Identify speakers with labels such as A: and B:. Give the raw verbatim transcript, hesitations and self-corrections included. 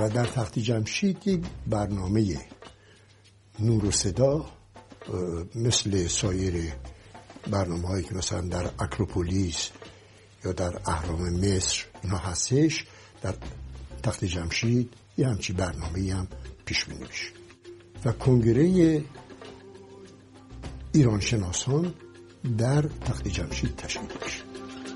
A: و در تخت جمشید یک برنامه نور و صدا مثل سایر برنامه هایی که مثلا در اکروپولیس یا در اهرام مصر اینا هستش، در تخت جمشید یه همچی برنامه هم پیش بینی میشه و کنگره ایران شناسان در تخت جمشید تشکیل میشه.